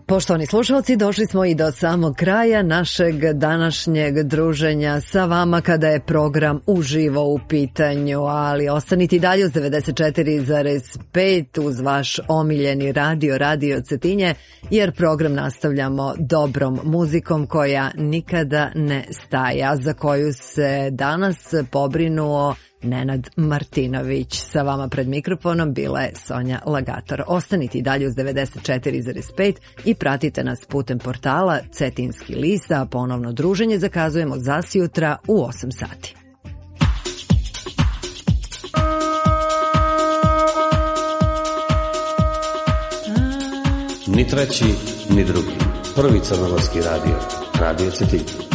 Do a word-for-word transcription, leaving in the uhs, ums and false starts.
Poštovani slušalci, došli smo i do samog kraja našeg današnjeg druženja sa vama kada je program uživo u pitanju, ali ostanite i dalje uz devedeset četiri zarez pet uz vaš omiljeni radio, Radio Cetinje, jer program nastavljamo dobrom muzikom koja nikada ne staje, a za koju se danas pobrinuo Nenad Martinović. Sa vama pred mikrofonom bila je Sonja Lagator. Ostanite i dalje uz devedeset četiri zarez pet i pratite nas putem portala Cetinski list, a ponovno druženje zakazujemo za sjutra u osam sati. Ni treći, ni drugi. Prvi crnogorski radio. Radio Cetinje.